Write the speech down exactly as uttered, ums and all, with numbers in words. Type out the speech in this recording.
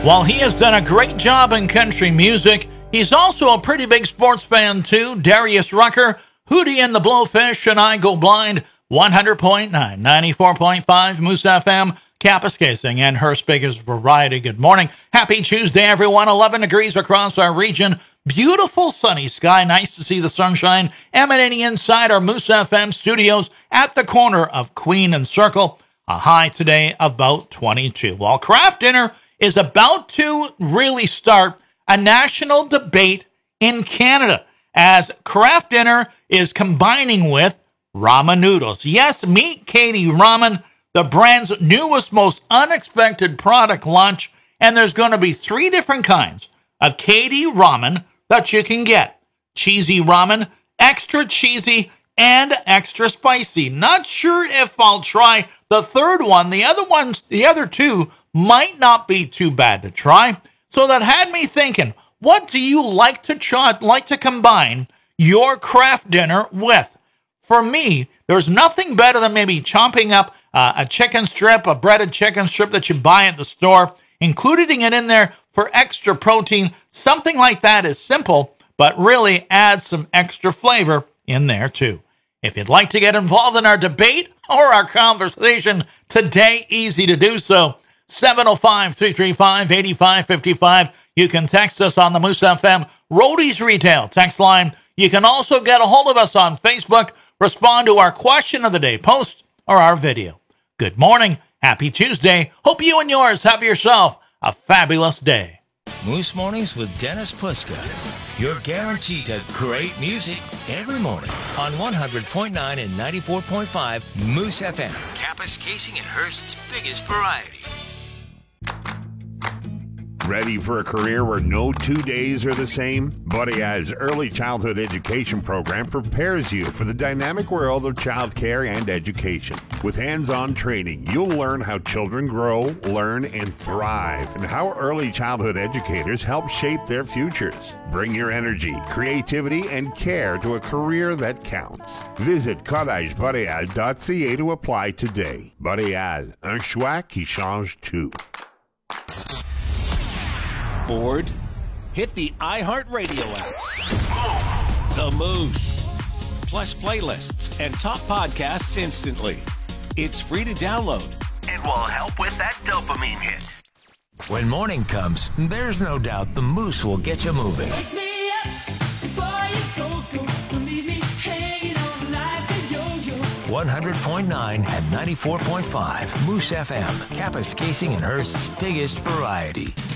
While he has done a great job in country music, he's also a pretty big sports fan too. Darius Rucker, Hootie and the Blowfish, and I Go Blind. one hundred point nine, ninety-four point five, Moose F M, Kapuskasing, and Hearst's biggest variety. Good morning. Happy Tuesday, everyone. eleven degrees across our region. Beautiful sunny sky. Nice to see the sunshine emanating inside our Moose F M studios at the corner of Queen and Circle. A high today of about twenty-two. While Kraft Dinner is about to really start a national debate in Canada as Kraft Dinner is combining with ramen noodles. Yes, meet Katie Ramen, the brand's newest, most unexpected product launch, and there's going to be three different kinds of Katie Ramen that you can get. Cheesy ramen, extra cheesy, and extra spicy. Not sure if I'll try the third one. The other ones, the other two might not be too bad to try. So that had me thinking, what do you like to try, like to combine your Kraft Dinner with? For me, there's nothing better than maybe chomping up uh, a chicken strip, a breaded chicken strip that you buy at the store, including it in there for extra protein. Something like that is simple, but really adds some extra flavor in there too. If you'd like to get involved in our debate or our conversation today, easy to do so. seven oh five, three three five, eight five five five. You can text us on the Moose F M Roadies Retail text line. You can also get a hold of us on Facebook, respond to our question of the day post or our video. Good morning. Happy Tuesday. Hope you and yours have yourself a fabulous day. Moose Mornings with Dennis Puska. You're guaranteed to great music every morning on one hundred point nine and ninety-four point five Moose F M. Kapuskasing and Hearst's biggest variety. Ready for a career where no two days are the same? Buddy I's early childhood education program prepares you for the dynamic world of childcare and education. With hands-on training, you'll learn how children grow, learn, and thrive, and how early childhood educators help shape their futures. Bring your energy, creativity, and care to a career that counts. Visit collège boreal dot c a to apply today. Boreal, un choix qui change tout. Bored? Hit the iHeartRadio app. The Moose. Plus playlists and top podcasts instantly. It's free to download. It will help with that dopamine hit. When morning comes, there's no doubt the Moose will get you moving. Wake me up before you go, go. Don't leave me hanging on like a yo-yo. one hundred point nine and ninety-four point five Moose F M. Kapuskasing and Hearst's biggest variety.